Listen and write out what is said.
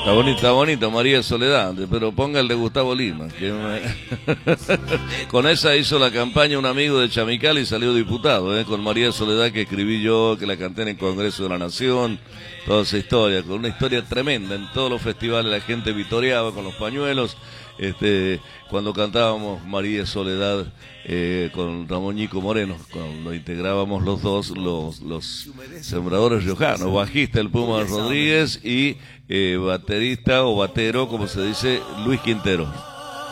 Está bonito, María Soledad, pero ponga el de Gustavo Lima. Con esa hizo la campaña un amigo de Chamical y salió diputado, con María Soledad, que escribí yo, que la canté en el Congreso de la Nación, toda esa historia, con una historia tremenda. En todos los festivales la gente vitoreaba con los pañuelos. Cuando cantábamos María Soledad con Ramón Ñico Moreno, cuando integrábamos los dos, los Sembradores Riojanos, bajista el Puma Rodríguez y baterista o batero, como se dice, Luis Quintero.